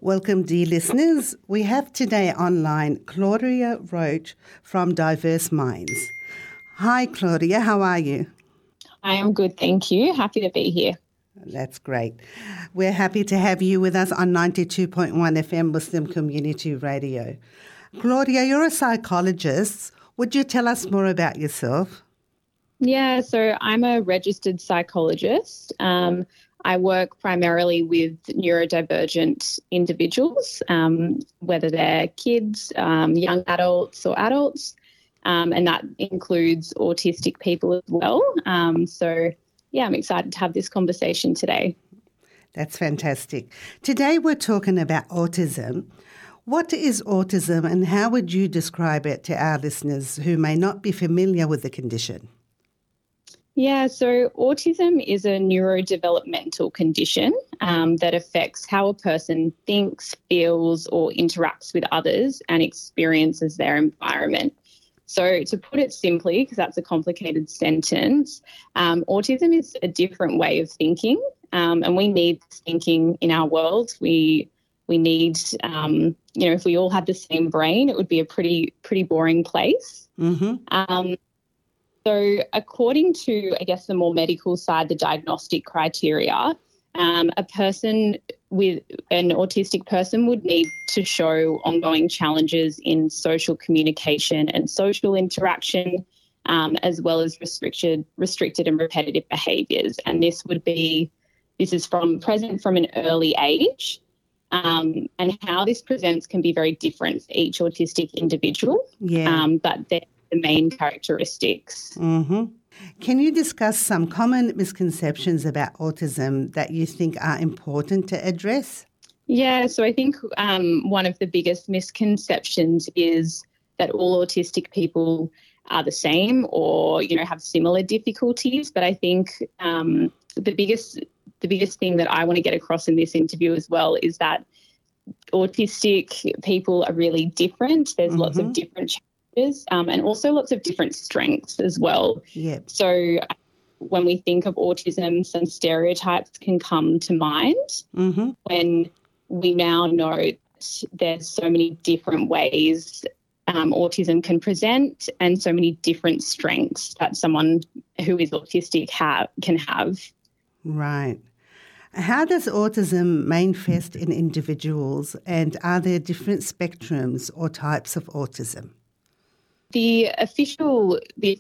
Welcome, dear listeners. We have today online Claudia Roach from Diverse Minds. Hi, Claudia. How are you? I am good, thank you. Happy to be here. That's great. We're happy to have you with us on 92.1 FM Muslim Community Radio. Claudia, you're a psychologist. Would you tell us more about yourself? Yeah, so I'm a registered psychologist. I work primarily with neurodivergent individuals, whether they're kids, young adults or adults, and that includes autistic people as well. I'm excited to have this conversation today. That's fantastic. Today we're talking about autism. What is autism and how would you describe it to our listeners who may not be familiar with the condition? Yeah, so autism is a neurodevelopmental condition that affects how a person thinks, feels, or interacts with others and experiences their environment. So to put it simply, because that's a complicated sentence, autism is a different way of thinking, and we need thinking in our world. We need, if we all had the same brain, it would be a pretty boring place. Mm-hmm. So according to, I guess, the more medical side, the diagnostic criteria, a person with an autistic person would need to show ongoing challenges in social communication and social interaction, as well as restricted and repetitive behaviours. And this is present from an early age. And how this presents can be very different for each autistic individual. Yeah. But they're the main characteristics. Mm-hmm. Can you discuss some common misconceptions about autism that you think are important to address? Yeah, so I think one of the biggest misconceptions is that all autistic people are the same or, have similar difficulties. But I think the biggest thing that I want to get across in this interview as well is that autistic people are really different. There's lots of different challenges and also lots of different strengths as well. Yep. So when we think of autism, some stereotypes can come to mind when we now know that there's so many different ways autism can present and so many different strengths that someone who is autistic can have. Right. How does autism manifest in individuals, and are there different spectrums or types of autism? The official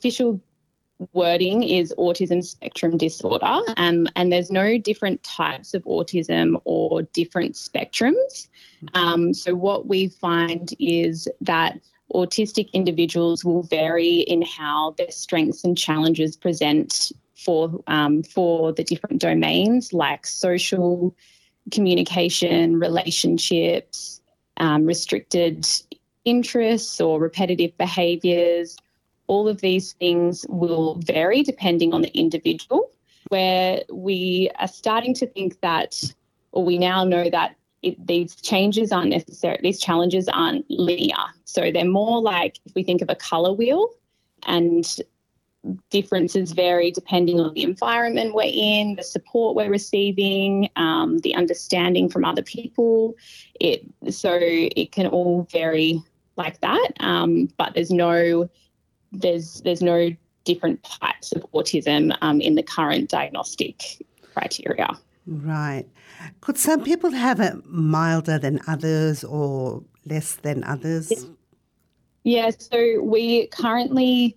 wording is autism spectrum disorder, and there's no different types of autism or different spectrums. So what we find is that autistic individuals will vary in how their strengths and challenges present for the different domains like social communication, relationships, restricted interests or repetitive behaviours. All of these things will vary depending on the individual, where we are starting to think that, or we now know that these challenges aren't linear. So they're more like, if we think of a colour wheel, and differences vary depending on the environment we're in, the support we're receiving, the understanding from other people. So it can all vary like that, but there's no different types of autism in the current diagnostic criteria. Right. Could some people have it milder than others or less than others? Yeah, so we currently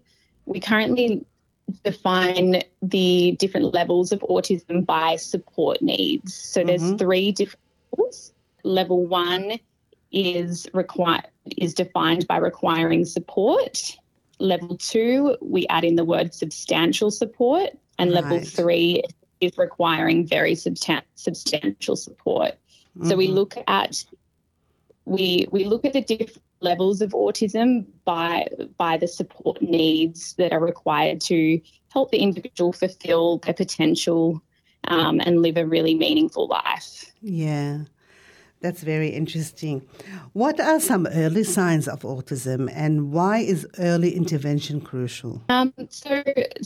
define the different levels of autism by support needs. So there's 3 different levels. Level 1 is defined by requiring support. Level 2, we add in the word substantial support, and level 3 is requiring very substantial support. So we look at the different levels of autism by the support needs that are required to help the individual fulfill their potential and live a really meaningful life. Yeah, that's very interesting. What are some early signs of autism, and why is early intervention crucial?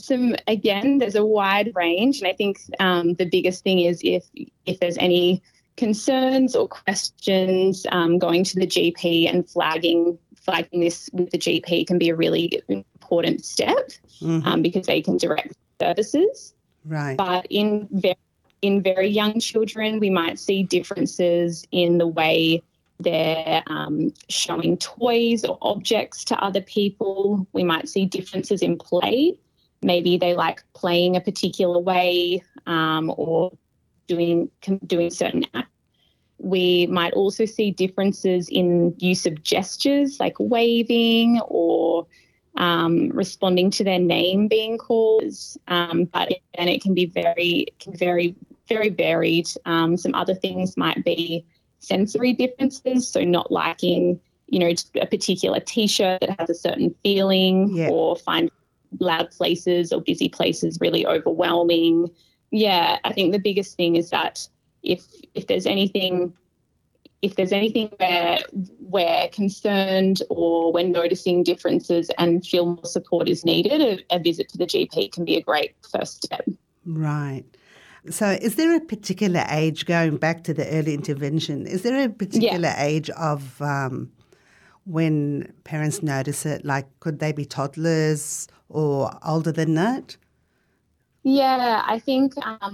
Again, there's a wide range, and I think the biggest thing is if there's any concerns or questions, going to the GP and flagging this with the GP can be a really important step because they can direct services. Right. But in very young children, we might see differences in the way they're showing toys or objects to other people. We might see differences in play. Maybe they like playing a particular way or doing certain acts. We might also see differences in use of gestures like waving or responding to their name being called. But again, it can be very, very varied. Some other things might be sensory differences, so not liking, a particular T-shirt that has a certain feeling or find loud places or busy places really overwhelming. Yeah, I think the biggest thing is that if there's anything where we're concerned or we're noticing differences and feel more support is needed, a visit to the GP can be a great first step. Right. So is there a particular age, going back to the early intervention, is there a particular age of when parents notice it? Like, could they be toddlers or older than that? Yeah, I think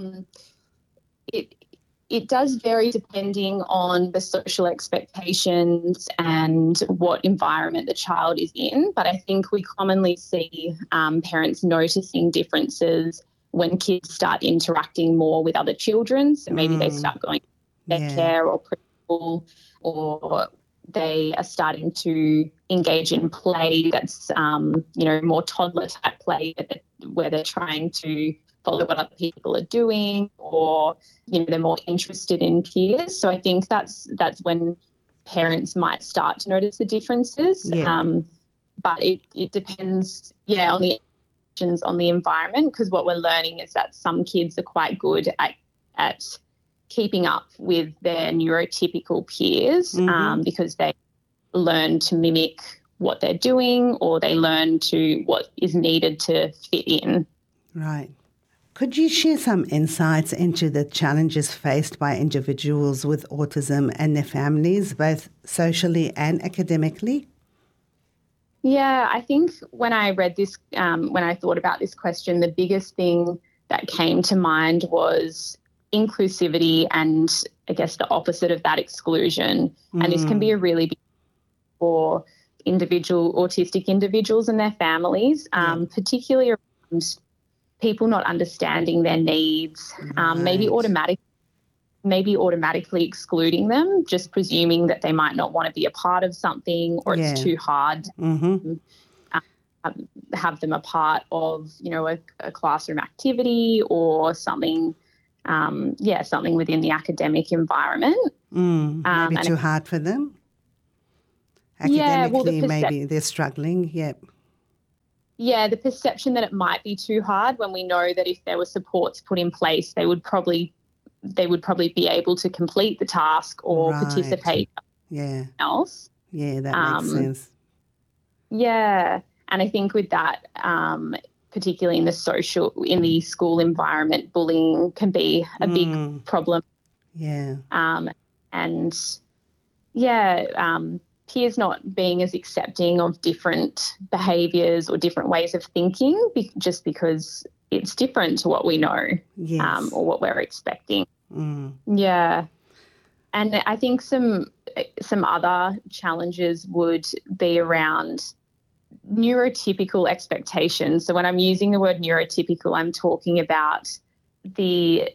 it does vary depending on the social expectations and what environment the child is in. But I think we commonly see parents noticing differences when kids start interacting more with other children. So maybe they start going to daycare or preschool, or they are starting to engage in play that's, more toddler type play where they're trying to follow what other people are doing, or, they're more interested in peers. So I think that's when parents might start to notice the differences. Yeah. But it depends, on the environment, because what we're learning is that some kids are quite good at keeping up with their neurotypical peers because they learn to mimic what they're doing, or they learn to what is needed to fit in. Right. Could you share some insights into the challenges faced by individuals with autism and their families, both socially and academically? Yeah, I think when I read this, when I thought about this question, the biggest thing that came to mind was inclusivity and, I guess, the opposite of that, exclusion. And this can be a really big for autistic individuals and their families, particularly around people not understanding their needs, maybe automatically excluding them, just presuming that they might not want to be a part of something, or it's too hard to have them a part of, a classroom activity or something, something within the academic environment. Maybe too hard for them. Academically, maybe they're struggling, Yeah, the perception that it might be too hard, when we know that if there were supports put in place, they would probably be able to complete the task or participate else. Yeah, that makes sense. Yeah, and I think with that, particularly in the school environment, bullying can be a big problem. Yeah. Peers not being as accepting of different behaviours or different ways of thinking, just because it's different to what we know or what we're expecting. Yeah. And I think some other challenges would be around neurotypical expectations. So when I'm using the word neurotypical, I'm talking about the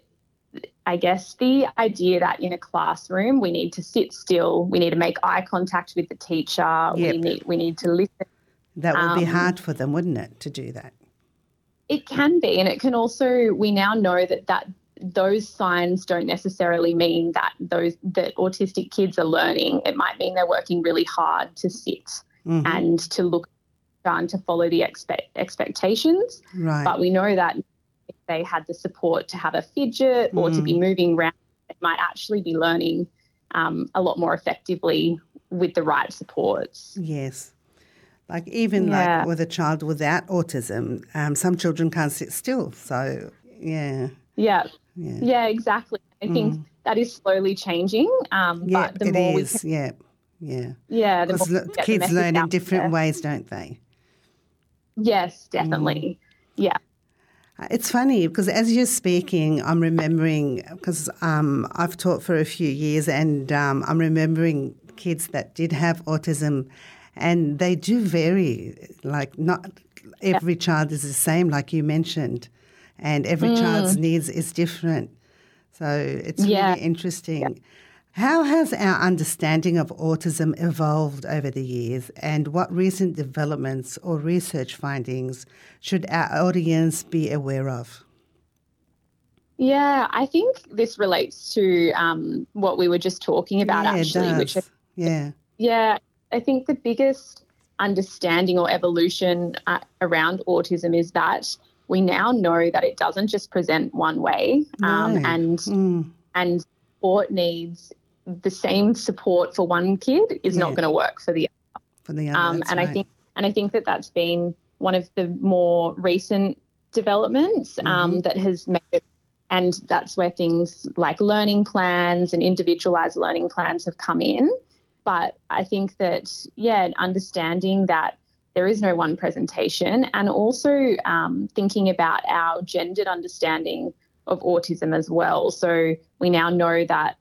idea that in a classroom we need to sit still, we need to make eye contact with the teacher, we need to listen. That would be hard for them, wouldn't it, to do that? It can be, and it can also, we now know that those signs don't necessarily mean that autistic kids are learning. It might mean they're working really hard to sit and to look and to follow the expectations. Right. But we know that if they had the support to have a fidget or to be moving around, they might actually be learning a lot more effectively with the right supports. Yes. Like even like with a child without autism, some children can't sit still. So, yeah. Yeah, exactly. I think that is slowly changing. But the it more is. we can, Yeah. yeah, the more Because we get the kids message learn in out different there. ways, don't they? Yes, definitely. Yeah. It's funny because as you're speaking, I'm remembering, because I've taught for a few years, and I'm remembering kids that did have autism, and they do vary. Like, not every child is the same, like you mentioned, and every child's needs is different. So it's really interesting. Yeah. How has our understanding of autism evolved over the years, and what recent developments or research findings should our audience be aware of? Yeah, I think this relates to what we were just talking about, Yeah, it actually, which, does. Yeah. yeah, I think the biggest understanding or evolution around autism is that we now know that it doesn't just present one way, No. and support needs, the same support for one kid is not Yeah. going to work for the For the other, that's and right. I think that that's been one of the more recent developments that has made it, and that's where things like learning plans and individualized learning plans have come in. But I think that, understanding that there is no one presentation, and also thinking about our gendered understanding of autism as well. So we now know that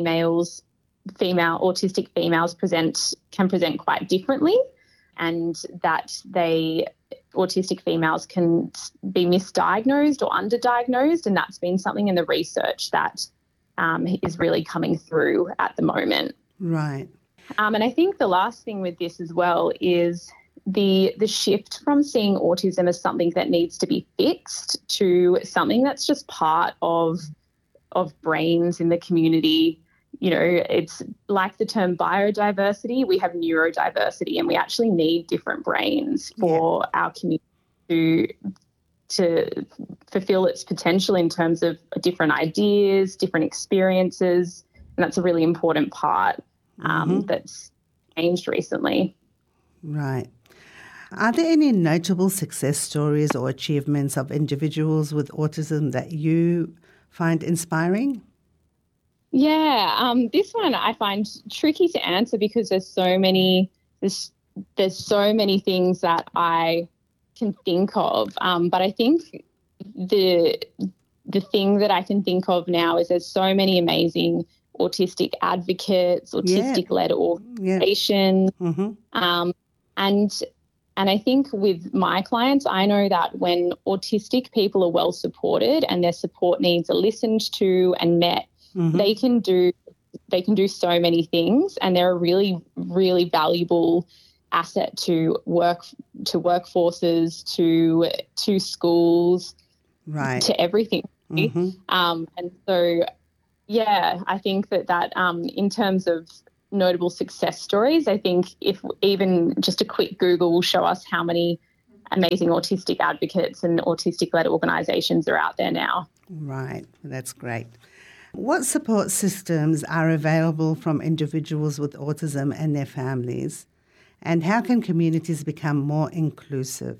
autistic females can present quite differently, and that autistic females can be misdiagnosed or underdiagnosed, and that's been something in the research that is really coming through at the moment. Right. And I think the last thing with this as well is the shift from seeing autism as something that needs to be fixed to something that's just part of brains in the community. You know, it's like the term biodiversity. We have neurodiversity, and we actually need different brains for our community to fulfill its potential in terms of different ideas, different experiences, and that's a really important part that's changed recently. Right. Are there any notable success stories or achievements of individuals with autism that you find inspiring? Yeah, this one I find tricky to answer because there's so many things that I can think of. But I think the thing that I can think of now is there's so many amazing autistic advocates, autistic-led organizations, and I think with my clients, I know that when autistic people are well supported and their support needs are listened to and met, they can do so many things, and they're a really, really valuable asset to workforces, to schools, right, to everything. And so, I think that in terms of notable success stories, I think if even just a quick Google will show us how many amazing autistic advocates and autistic-led organisations are out there now. Right, that's great. What support systems are available from individuals with autism and their families, and how can communities become more inclusive?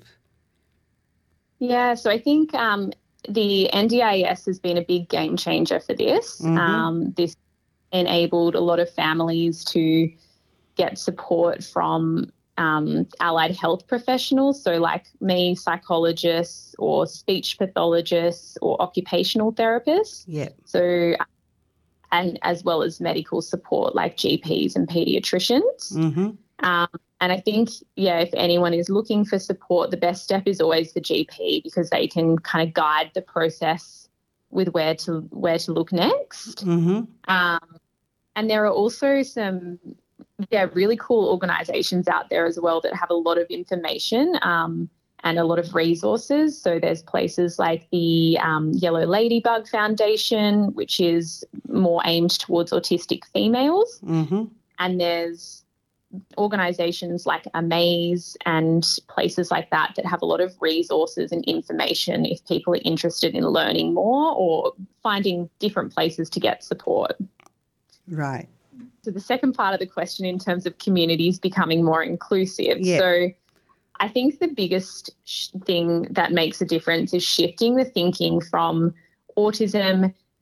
Yeah, so I think the NDIS has been a big game changer for this. This enabled a lot of families to get support from allied health professionals, so like me, psychologists or speech pathologists or occupational therapists. Yeah. So, and as well as medical support like GPs and paediatricians. And I think, if anyone is looking for support, the best step is always the GP, because they can kind of guide the process with where to look next. And there are also some really cool organisations out there as well that have a lot of information and a lot of resources. So there's places like the Yellow Ladybug Foundation, which is more aimed towards autistic females. And there's organisations like Amaze and places like that have a lot of resources and information if people are interested in learning more or finding different places to get support. Right. So the second part of the question in terms of communities becoming more inclusive. Yeah. So I think the biggest thing that makes a difference is shifting the thinking from autism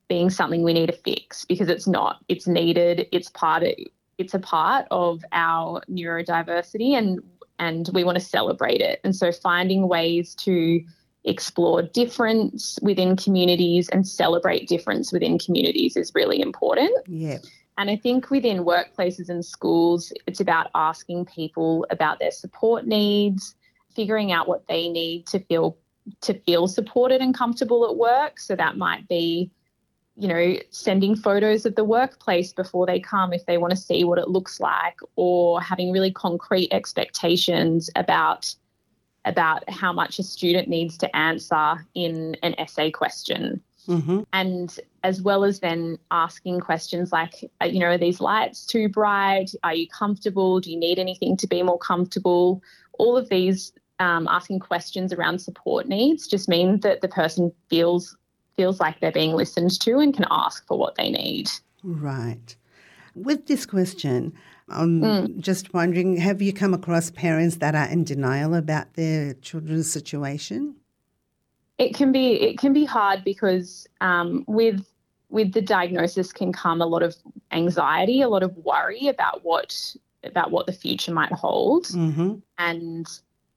being something we need to fix, because it's not. It's needed. It's a part of our neurodiversity, and we want to celebrate it. And so finding ways to explore difference within communities and celebrate difference within communities is really important. Yeah. And I think within workplaces and schools, it's about asking people about their support needs, figuring out what they need to feel supported and comfortable at work. So that might be, sending photos of the workplace before they come if they want to see what it looks like, or having really concrete expectations about how much a student needs to answer in an essay question. Mm-hmm. And as well as then asking questions like, are these lights too bright? Are you comfortable? Do you need anything to be more comfortable? All of these asking questions around support needs just mean that the person feels like they're being listened to and can ask for what they need. Right. With this question, I'm just wondering, have you come across parents that are in denial about their children's situation? It can be hard because with the diagnosis can come a lot of anxiety, a lot of worry about what the future might hold, Mm-hmm. and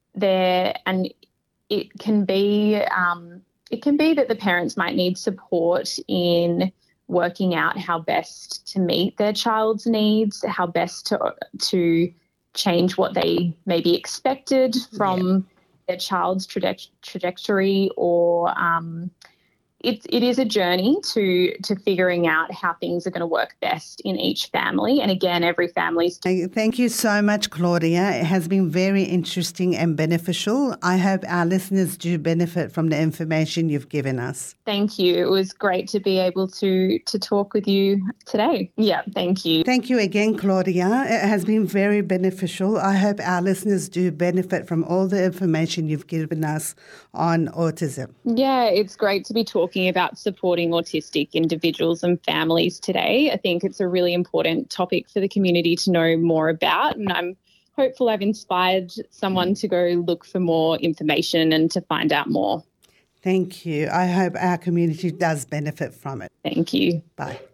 it can be that the parents might need support in working out how best to meet their child's needs, how best to change what they may be expected from their child's trajectory, or it is a journey to figuring out how things are going to work best in each family. And again, every family's... Thank you so much, Claudia. It has been very interesting and beneficial. I hope our listeners do benefit from the information you've given us. Thank you. It was great to be able to talk with you today. Yeah, thank you. Thank you again, Claudia. It has been very beneficial. I hope our listeners do benefit from all the information you've given us on autism. Yeah, it's great to be talking about supporting autistic individuals and families today. I think it's a really important topic for the community to know more about, and I'm hopeful I've inspired someone to go look for more information and to find out more. Thank you. I hope our community does benefit from it. Thank you. Bye.